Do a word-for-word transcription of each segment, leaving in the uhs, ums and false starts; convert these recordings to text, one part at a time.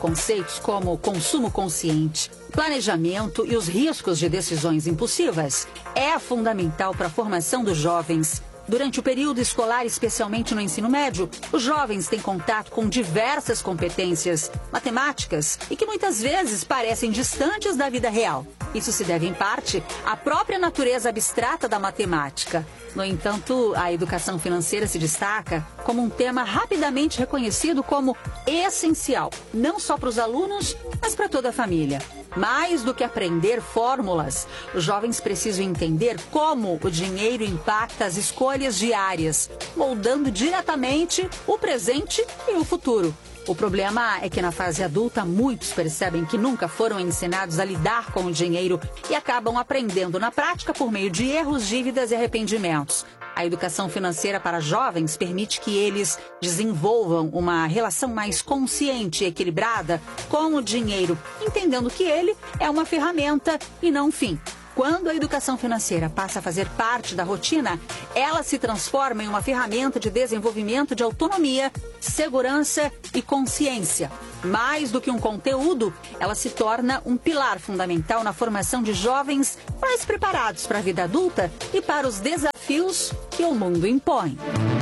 Conceitos como consumo consciente, planejamento e os riscos de decisões impulsivas é fundamental para a formação dos jovens. Durante o período escolar, especialmente no ensino médio, os jovens têm contato com diversas competências matemáticas e que muitas vezes parecem distantes da vida real. Isso se deve, em parte, à própria natureza abstrata da matemática. No entanto, a educação financeira se destaca como um tema rapidamente reconhecido como essencial, não só para os alunos, mas para toda a família. Mais do que aprender fórmulas, os jovens precisam entender como o dinheiro impacta as escolhas diárias, moldando diretamente o presente e o futuro. O problema é que na fase adulta, muitos percebem que nunca foram ensinados a lidar com o dinheiro e acabam aprendendo na prática por meio de erros, dívidas e arrependimentos. A educação financeira para jovens permite que eles desenvolvam uma relação mais consciente e equilibrada com o dinheiro, entendendo que ele é uma ferramenta e não um fim. Quando a educação financeira passa a fazer parte da rotina, ela se transforma em uma ferramenta de desenvolvimento de autonomia, segurança e consciência. Mais do que um conteúdo, ela se torna um pilar fundamental na formação de jovens mais preparados para a vida adulta e para os desafios que o mundo impõe.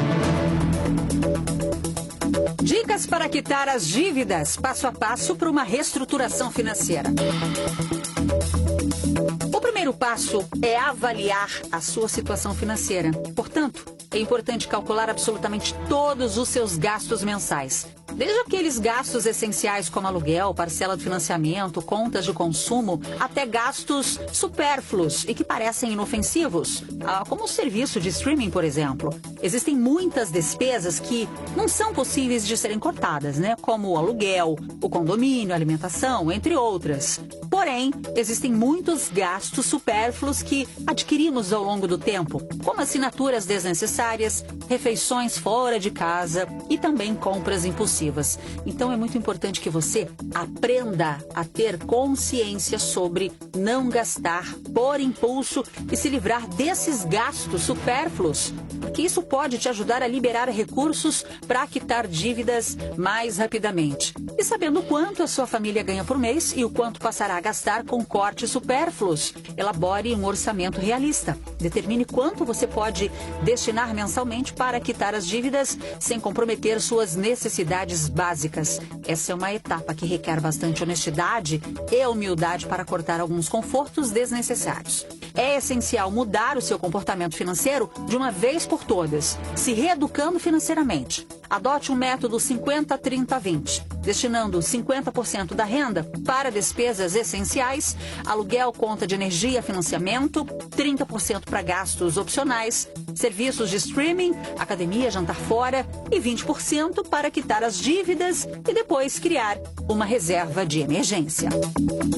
Dicas para quitar as dívidas, passo a passo para uma reestruturação financeira. O primeiro passo é avaliar a sua situação financeira. Portanto, é importante calcular absolutamente todos os seus gastos mensais. Desde aqueles gastos essenciais como aluguel, parcela de financiamento, contas de consumo, até gastos supérfluos e que parecem inofensivos, como o serviço de streaming, por exemplo. Existem muitas despesas que não são possíveis de serem cortadas, né? Como o aluguel, o condomínio, a alimentação, entre outras. Porém, existem muitos gastos supérfluos que adquirimos ao longo do tempo, como assinaturas desnecessárias, refeições fora de casa e também compras impulsivas. Então é muito importante que você aprenda a ter consciência sobre não gastar por impulso e se livrar desses gastos supérfluos, porque isso pode te ajudar a liberar recursos para quitar dívidas mais rapidamente. E sabendo quanto a sua família ganha por mês e o quanto passará a gastar com cortes supérfluos, elabore um orçamento realista. Determine quanto você pode destinar mensalmente para quitar as dívidas sem comprometer suas necessidades básicas. Essa é uma etapa que requer bastante honestidade e humildade para cortar alguns confortos desnecessários. É essencial mudar o seu comportamento financeiro de uma vez por todas, se reeducando financeiramente. Adote um método cinquenta, trinta, vinte, destinando cinquenta por cento da renda para despesas essenciais, aluguel, conta de energia, financiamento, trinta por cento para gastos opcionais, serviços de streaming, academia, jantar fora e vinte por cento para quitar as dívidas e depois criar uma reserva de emergência.